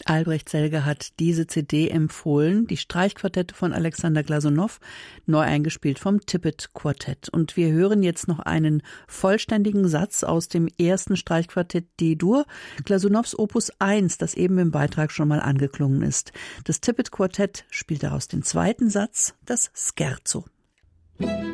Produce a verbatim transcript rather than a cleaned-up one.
Albrecht Selger hat diese C D empfohlen, die Streichquartette von Alexander Glasunow, neu eingespielt vom Tippett Quartett. Und wir hören jetzt noch einen vollständigen Satz aus dem ersten Streichquartett D-Dur, Glasunows Opus eins, das eben im Beitrag schon mal angeklungen ist. Das Tippett Quartett spielt daraus den zweiten Satz, das Scherzo.